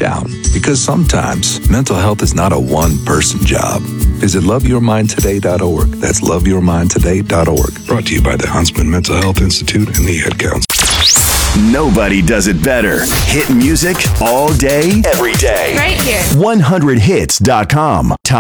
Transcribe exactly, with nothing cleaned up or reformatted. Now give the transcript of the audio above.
out, because sometimes mental health is not a one-person job. Visit love your mind today dot org. That's love your mind today dot org. Brought to you by the Huntsman Mental Health Institute and the Ad Council. Nobody does it better. Hit music all day, every day. Right here. one hundred hits dot com. Top